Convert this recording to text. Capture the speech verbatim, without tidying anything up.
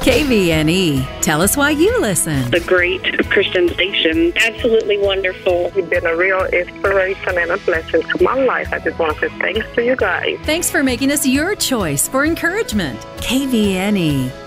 K V N E. Tell us why you listen. The great Christian station. Absolutely wonderful. You've been a real inspiration and a blessing to my life. I just want to say thanks to you guys. Thanks for making us your choice for encouragement. K V N E.